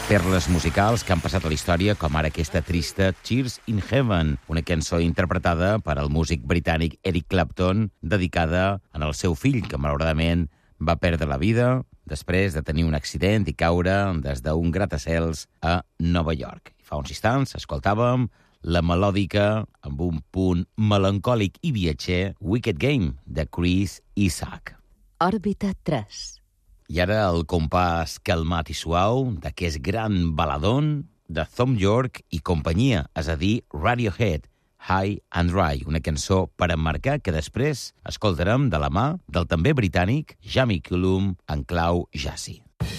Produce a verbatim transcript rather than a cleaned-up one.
perles musicals que han passat a la història, com ara aquesta trista Tears in Heaven, una cançó interpretada per al músic britànic Eric Clapton, dedicada al seu fill, que malauradament va perdre la vida després de tenir un accident i caure des d'un gratacels a Nova York. Fa uns instants escoltàvem la melòdica, amb un punt melancòlic i viatger, Wicked Game, de Chris Isaak. Òrbita tres. I ara el compàs calmat i suau d'aquest gran baladón de Thom Yorke i companyia, és a dir, Radiohead, High and Dry, una cançó per emmarcar que després escoltarem de la mà del també britànic Jamie Cullum en clau jazzy.